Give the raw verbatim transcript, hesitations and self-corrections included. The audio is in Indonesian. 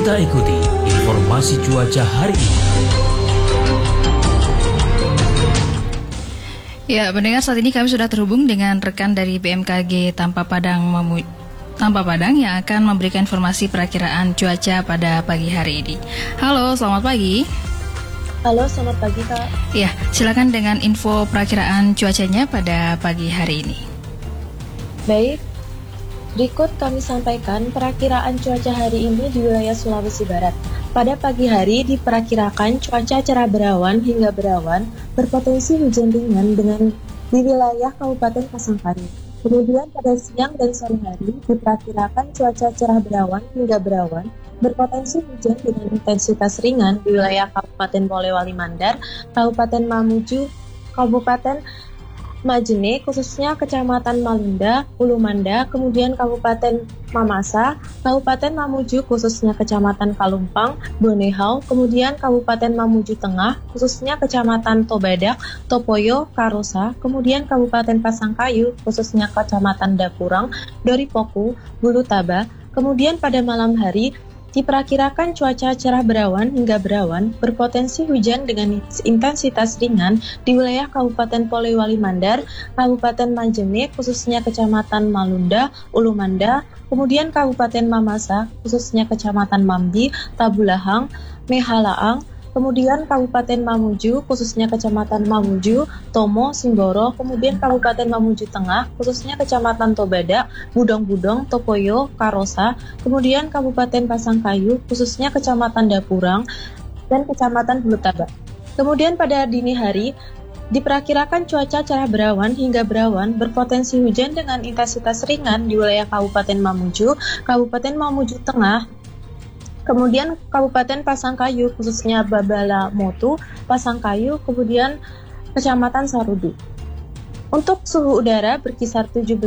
Kita ikuti informasi cuaca hari ini. Ya, pendengar, saat ini kami sudah terhubung dengan rekan dari B M K G Tampa Padang Mamu Tampa Padang yang akan memberikan informasi perakiraan cuaca pada pagi hari ini. Halo, selamat pagi. Halo, selamat pagi Kak. Ya, silakan dengan info perakiraan cuacanya pada pagi hari ini. Baik, berikut kami sampaikan perakiraan cuaca hari ini di wilayah Sulawesi Barat. Pada pagi hari diperkirakan cuaca cerah berawan hingga berawan, berpotensi hujan ringan dengan di wilayah Kabupaten Pasangkayu. Kemudian pada siang dan sore hari diperkirakan cuaca cerah berawan hingga berawan, berpotensi hujan dengan intensitas ringan di wilayah Kabupaten Polewali Mandar, Kabupaten Mamuju, Kabupaten Majene, khususnya Kecamatan Malunda, Ulu Manda, kemudian Kabupaten Mamasa, Kabupaten Mamuju, khususnya Kecamatan Kalumpang, Bonehau, kemudian Kabupaten Mamuju Tengah, khususnya Kecamatan Tobadak, Topoyo, Karosa, kemudian Kabupaten Pasangkayu, khususnya Kecamatan Dapurang, Doripoku, Bulu Taba, kemudian pada malam hari diperkirakan cuaca cerah berawan hingga berawan, berpotensi hujan dengan intensitas ringan di wilayah Kabupaten Polewali Mandar, Kabupaten Majene, khususnya Kecamatan Malunda, Ulu Manda, kemudian Kabupaten Mamasa, khususnya Kecamatan Mambi, Tabulahang, Mehalaang, kemudian Kabupaten Mamuju, khususnya Kecamatan Mamuju, Tomo, Simboro, kemudian Kabupaten Mamuju Tengah, khususnya Kecamatan Tobadak, Budong-Budong, Topoyo, Karosa, kemudian Kabupaten Pasangkayu, khususnya Kecamatan Dapurang, dan Kecamatan Bulu Taba. Kemudian pada dini hari, diperkirakan cuaca cerah berawan hingga berawan, berpotensi hujan dengan intensitas ringan di wilayah Kabupaten Mamuju, Kabupaten Mamuju Tengah, kemudian Kabupaten Pasangkayu, khususnya Babala Motu, Pasangkayu, kemudian Kecamatan Sarudu. Untuk suhu udara berkisar tujuh belas